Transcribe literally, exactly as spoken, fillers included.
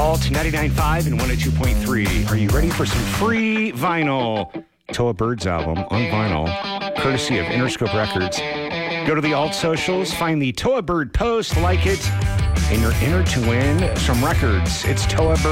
Alt ninety-nine point five and one oh two point three. Are you ready for some free vinyl? Toa Bird's album on vinyl, courtesy of Interscope Records. Go to the Alt socials, find the Toa Bird post, like it, and you're entered to win some records. It's Toa Bird.